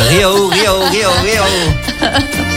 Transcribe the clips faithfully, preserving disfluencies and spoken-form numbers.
Rio, Rio, Rio, Rio.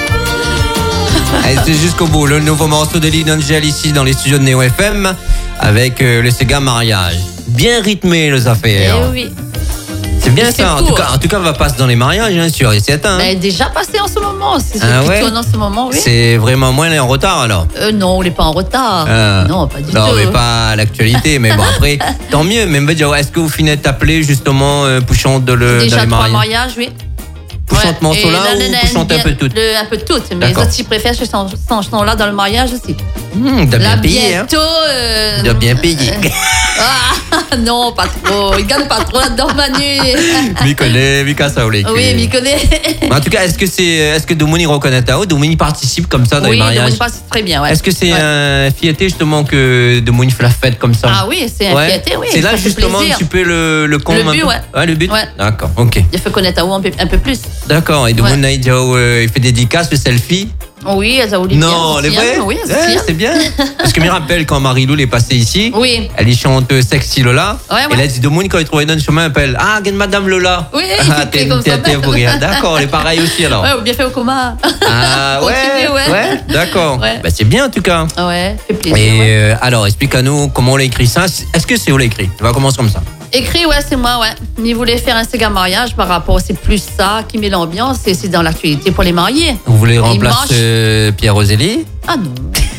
Allez, c'est jusqu'au bout. Le nouveau morceau de Lil Angel ici dans les studios de Neo F M avec euh, le Sega Mariage. Bien rythmé, les affaires. Eh oui. C'est bien c'est ça. En court. tout, cas, en tout cas, on va passer dans les mariages, hein, sûr et certain. Elle est déjà passée en ce moment. C'est ce Ah qui ouais tourne en ce moment, oui. C'est vraiment moins en retard alors. Euh, non, on n'est pas en retard. Ah. Non, pas du Non, tout. mais pas à l'actualité. Mais bon, après, tant mieux. Mais me dire, est-ce que vous finissez d'appeler justement euh, pour chanter de le, Déjà dans les trois mariages mariages, oui. Pour chanter ce morceau-là Et ou non, non, pour chanter un bien- peu toutes le- Un peu toutes. Mais les D'accord. autres, ils préfèrent ce chan- ce chanson-là dans le mariage aussi. Mmh, t'as Là, bien payé, hein. bientôt. euh, T'as bien payé. Ah, non, pas trop. Il gagne pas trop là-dedans, Manu. M'y connaît, m'y casse à Oui, mais il connaît. Mais en tout cas, est-ce que c'est, est-ce que Domoni reconnaît Tao? Domoni participe comme ça dans Oui, les mariages? Dominique passe très bien, ouais. Est-ce que c'est Ouais. un fierté justement que Domoni fait la fête comme ça? Ah oui, c'est un Ouais. fierté, oui. C'est là ça fait justement plaisir. un petit peu le, le con. Le but, un peu. ouais. Ouais, le but. Ouais. D'accord, ok. Il faut connaître Tao un peu, un peu plus. D'accord. Et Domoni Ouais. euh, il fait dédicace, le selfie. Oui, elle a Olivier. Non, les aussi, vrais. hein. Oui, Ouais, c'est c'est bien. Parce que je me rappelle quand Marie-Lou est passée ici. Oui. Elle y chante Sexy Lola. Ouais, ouais. Et elle a dit Domoni quand il trouvait dans le chemin, elle appelle Ah, gagne Madame Lola. Oui, Ah, il fait t'es comme t'es- ça. t'es pour rien. D'accord, elle est pareil aussi alors. Ouais, ou bien fait au coma. Ah ouais, Continue, ouais. ouais, d'accord. Ouais. Bah, c'est bien en tout cas. Ouais, fait plaisir. Et ouais. euh, alors, explique à nous comment on l'a écrit ça. Est-ce que c'est où l'a écrit? On va commencer comme ça. Écrit, ouais, c'est moi, ouais. Il voulait faire un Sega mariage par rapport, c'est plus ça qui met l'ambiance et c'est dans l'actualité pour les mariés. Vous voulez Il remplacer mange. euh, Pierre Roselli? Ah non.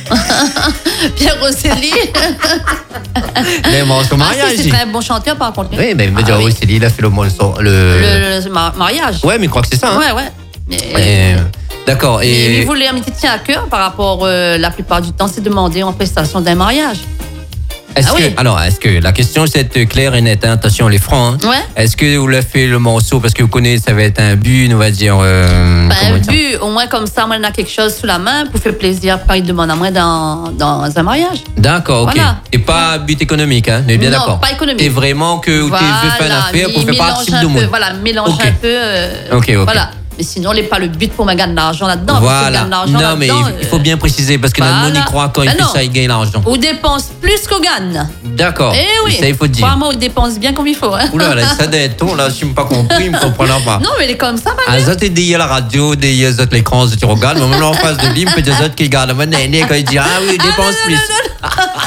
Pierre Rosselli. Mais bon, son Ah mariage. si, c'est un bon chanteur par contre. Oui, mais il me dit Ah, oui. Roselli, il a fait le morceau. Le... Le, le ma- mariage. Ouais, mais je crois que c'est ça. Hein. Ouais, ouais. Mais- Et, euh, D'accord. Et Et il voulait un petit tien à cœur par rapport, euh, la plupart du temps, c'est demander en prestation d'un mariage. est-ce Ah que, oui. alors, est-ce que la question c'est claire et nette, hein, attention les francs. Hein. Ouais. Est-ce que vous l'avez fait le morceau parce que vous connaissez, ça va être un but, on va dire. Euh, Ben, comment un dire but, au moins comme ça, moi, on a quelque chose sous la main pour faire plaisir quand il demande à moi dans, dans un mariage. D'accord, ok. Voilà. Et pas but économique, hein, on est bien Non, d'accord. pas économique. Et vraiment que vous Voilà, avez fait une affaire pour il faire mélange participer un de peu, monde. Voilà, mélange Ok. un peu. euh, Ok, ok. Voilà. Mais sinon, il n'est pas le but pour me gagner de l'argent là-dedans. parce que Voilà. gagne de l'argent Non, mais là-dedans, il faut euh, bien préciser parce que dans le monde, il voilà. croit quand il Ben fait non. ça, il gagne l'argent. On dépense plus qu'on gagne. D'accord. Eh oui. Ça, il faut dire. Crois-moi, on dépense bien comme il faut. Hein. Oula, là, ça doit être ton, là, je n'ai pas compris, je ne comprends pas. Non, mais il est comme ça, Ah, Manu. ça, t'es dit à la radio, des autres l'écran, tu regardes, mais même en face de lui, peut-être des autres qui regardent, moi, néné, quand il dit, ah oui, il dépense plus.